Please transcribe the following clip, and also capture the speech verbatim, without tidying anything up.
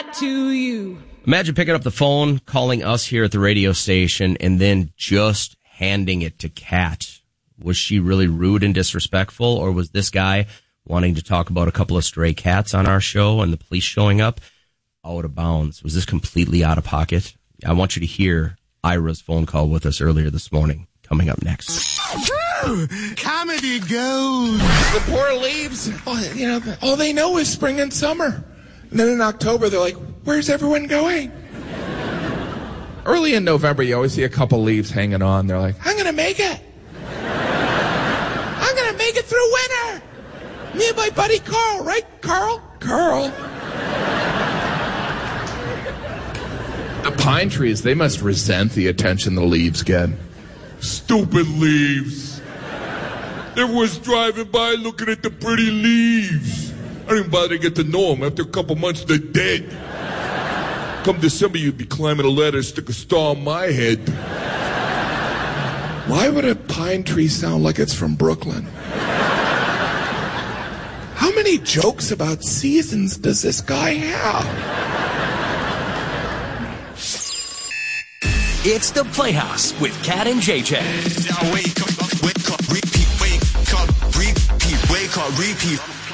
that to you. Imagine picking up the phone, calling us here at the radio station, and then just handing it to Kat. Was she really rude and disrespectful, or was this guy wanting to talk about a couple of stray cats on our show and the police showing up out of bounds? Was this completely out of pocket? I want you to hear Ira's phone call with us earlier this morning, coming up next. Comedy goes. The poor leaves, oh, you know, all they know is spring and summer. And then in October, they're like, where's everyone going? Early in November, you always see a couple leaves hanging on. They're like, I'm going to make it. I'm going to make it through winter. Me and my buddy Carl, right, Carl? Carl. The pine trees, they must resent the attention the leaves get. Stupid leaves. Everyone's driving by looking at the pretty leaves. I didn't bother to get to know them. After a couple months, they're dead. Come December, you'd be climbing a ladder, stick a star on my head. Why would a pine tree sound like it's from Brooklyn? How many jokes about seasons does this guy have? It's the Playhouse with Kat and J J. Now wake up, wake up, repeat, wake up, repeat, wake up, repeat.